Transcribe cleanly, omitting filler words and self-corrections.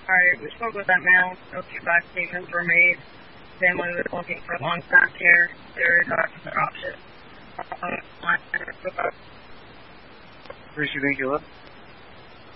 Alright, we spoke with that man. No feedback statements were made. Family was looking for long-term care. They were talking about options. Appreciate you. Hello?